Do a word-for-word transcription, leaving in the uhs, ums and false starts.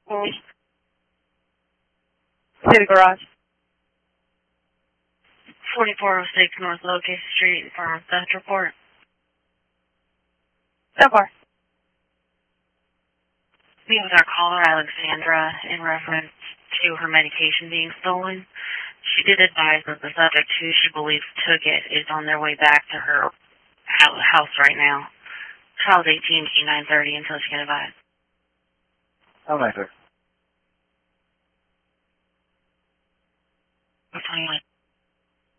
City Garage. forty-four oh six North Locust Street for a theft report. So far. Meeting with our caller, Alexandra, in reference to her medication being stolen. She did advise that the subject who she believes took it is on their way back to her house right now. Child's eighteen, G nine thirty until she can advise. Oh, nice, sir. What's on your